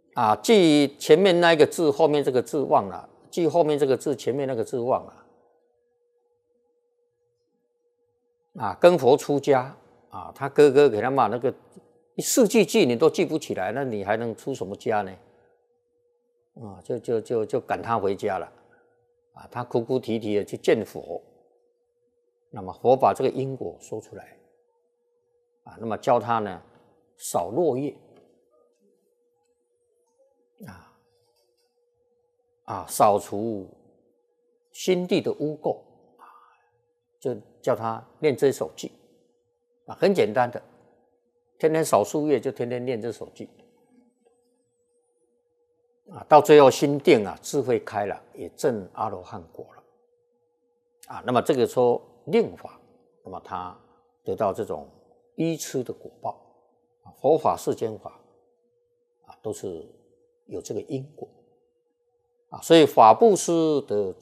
啊，记前面那一个字，后面这个字忘了；记后面这个字，前面那个字忘了。啊，跟佛出家啊，他哥哥给他骂那个4句记你都记不起来，那你还能出什么家呢？啊，就赶他回家了。啊，他哭哭啼啼的去见佛。那么佛把这个因果说出来。啊，那么教他呢扫落叶。扫除心地的污垢，就叫他念这首偈，很简单的，天天扫树叶就天天念这首偈，到最后心定智慧开了，也证阿罗汉果了，那么这个说令法，那么他得到这种依痴的果报，佛法世间法都是有这个因果。所以法布施的